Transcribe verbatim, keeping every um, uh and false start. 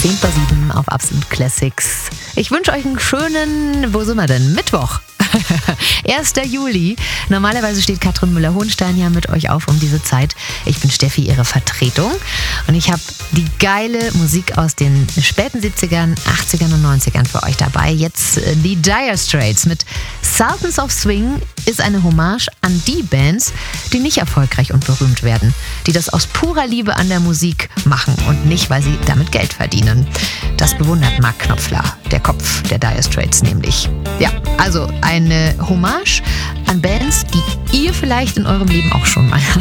zehn vor sieben auf Absolut Classics. Ich wünsche euch einen schönen, wo sind wir denn? Mittwoch. erster Juli. Normalerweise steht Katrin Müller-Hohenstein ja mit euch auf um diese Zeit. Ich bin Steffi, ihre Vertretung. Und ich habe die geile Musik aus den späten siebzigern, achtzigern und neunzigern für euch dabei. Jetzt die Dire Straits mit Sultans of Swing ist eine Hommage an die Bands, die nicht erfolgreich und berühmt werden. Die das aus purer Liebe an der Musik machen und nicht, weil sie damit Geld verdienen. Das bewundert Mark Knopfler, der Kopf der Dire Straits nämlich. Ja, also eine Hommage an Bands, die ihr vielleicht in eurem Leben auch schon mal